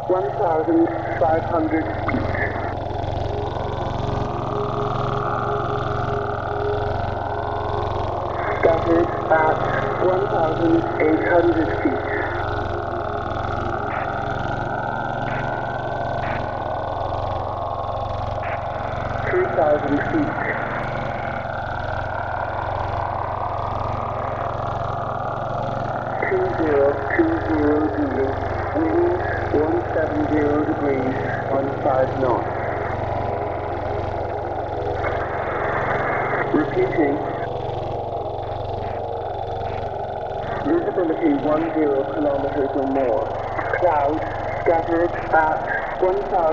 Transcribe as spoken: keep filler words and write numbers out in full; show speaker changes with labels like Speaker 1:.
Speaker 1: one thousand five hundred feet. Scattered at one thousand eight hundred feet. three thousand feet. two zero two zero zero, wind one seventy degrees, fifteen knots. Repeating. Visibility ten kilometers or more. Clouds scattered at one thousand